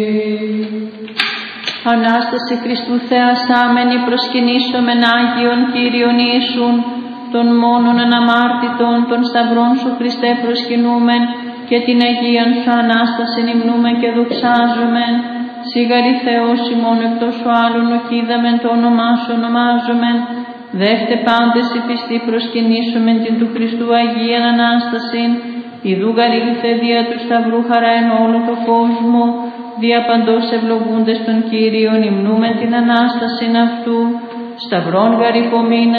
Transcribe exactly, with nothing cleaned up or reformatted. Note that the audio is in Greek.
Ανάσταση Χριστού θεασάμενη προσκυνήσομεν Άγιον Κύριον Ιησούν, των μόνον αναμάρτητων των σταυρών σου Χριστέ προσκυνούμεν, και την Αγίαν σου Ανάστασιν υμνούμεν και δοξάζομεν. Σιγαρή Θεός ημών εκτός σου άλλων οχίδαμεν, το όνομά σου ονομάζομεν. Δεύτε πάντες οι πιστοί προσκυνήσομεν την του Χριστού Αγίαν Ανάστασιν. Ιδού γαρήλθε δια του σταυρού χαρά εν όλο το κόσμο, δια παντός ευλογούντες των Κύριων υμνούμεν την Ανάστασιν αυτού. Σταυρών γαρυπομείνα